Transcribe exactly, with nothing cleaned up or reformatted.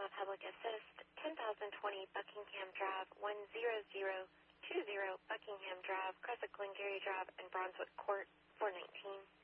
uh, Public Assist, ten thousand twenty Buckingham Drive, one zero zero two zero Buckingham Drive, Crescent Glengarry Drive, and Brunswick Court, four nineteen.